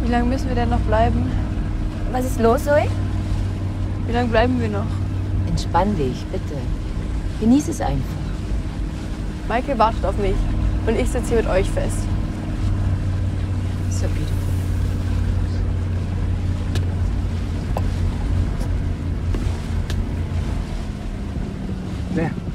Wie lange müssen wir denn noch bleiben? Was ist los, Zoe? Wie lange bleiben wir noch? Entspann dich, bitte. Genieß es einfach. Michael wartet auf mich und ich sitze hier mit euch fest. So beautiful. There.